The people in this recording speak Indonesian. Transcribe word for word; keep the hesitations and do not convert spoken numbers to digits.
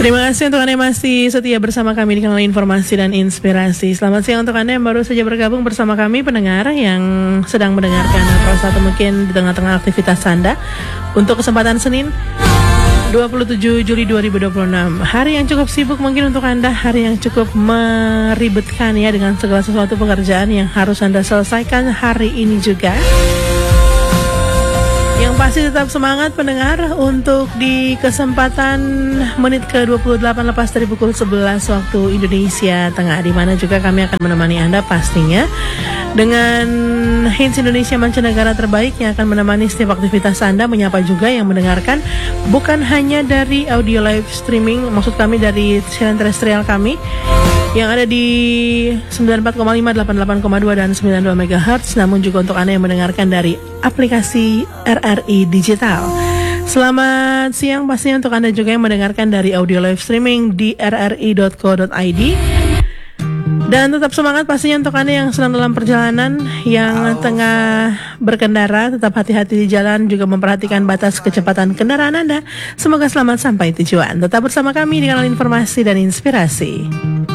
Terima kasih untuk Anda yang masih setia bersama kami di kanal Informasi dan Inspirasi. Selamat siang untuk Anda yang baru saja bergabung bersama kami, pendengar yang sedang mendengarkan atau mungkin di tengah-tengah aktivitas Anda. Untuk kesempatan Senin dua puluh tujuh Juli dua ribu dua puluh enam, hari yang cukup sibuk mungkin untuk Anda, hari yang cukup meribetkan ya, dengan segala sesuatu pekerjaan yang harus Anda selesaikan hari ini juga. Yang pasti tetap semangat pendengar untuk di kesempatan menit ke dua puluh delapan lepas dari pukul sebelas waktu Indonesia Tengah, di mana juga kami akan menemani Anda pastinya dengan hits Indonesia mancanegara terbaik yang akan menemani setiap aktivitas Anda, menyapa juga yang mendengarkan bukan hanya dari audio live streaming, maksud kami dari siaran terestrial kami yang ada di sembilan puluh empat koma lima, delapan puluh delapan koma dua dan sembilan puluh dua megahertz, namun juga untuk Anda yang mendengarkan dari aplikasi R R I Digital. Selamat siang pastinya untuk Anda juga yang mendengarkan dari audio live streaming di r r i dot co dot i d. Dan tetap semangat pastinya untuk Anda yang sedang dalam perjalanan, yang tengah berkendara, tetap hati-hati di jalan, juga memperhatikan batas kecepatan kendaraan Anda. Semoga selamat sampai tujuan. Tetap bersama kami di kanal Informasi dan Inspirasi.